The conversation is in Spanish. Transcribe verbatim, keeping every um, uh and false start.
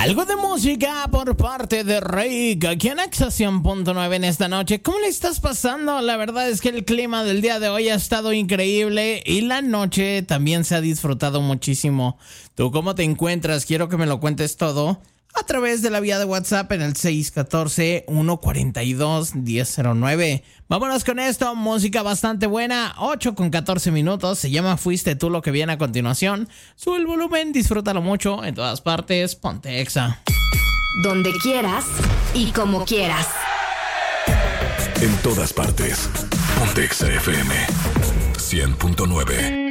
Algo de música por parte de Rick, aquí en Exa cien punto nueve en esta noche. ¿Cómo le estás pasando? La verdad es que el clima del día de hoy ha estado increíble y la noche también se ha disfrutado muchísimo. ¿Tú cómo te encuentras? Quiero que me lo cuentes todo a través de la vía de WhatsApp en el seis uno cuatro, uno cuatro dos, uno cero cero nueve. Vámonos con esto, música bastante buena, ocho con catorce minutos, se llama Fuiste tú lo que viene a continuación. Sube el volumen, disfrútalo mucho, en todas partes, ponte Exa. Donde quieras y como quieras. En todas partes, ponte Exa F M cien punto nueve.